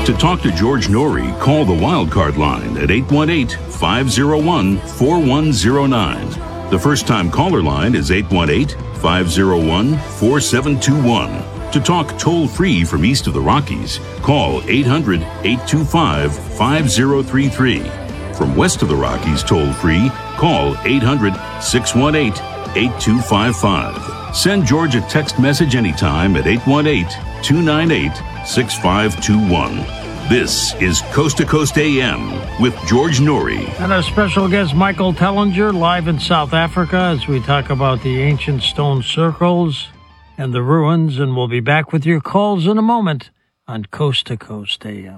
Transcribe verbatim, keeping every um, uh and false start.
To talk to George Norrie, call the Wildcard line at eight one eight, five oh one, four one oh nine. The first-time caller line is eight one eight, five oh one, four seven two one. To talk toll-free from east of the Rockies, call eight hundred, eight two five, five oh three three. From west of the Rockies toll-free, call eight hundred, six one eight, eight two five five. Send George a text message anytime at eight one eight, two nine eight, six five two one. This is Coast to Coast A M with George Norrie. And our special guest, Michael Tellinger, live in South Africa as we talk about the ancient stone circles and the ruins. And we'll be back with your calls in a moment on Coast to Coast A M.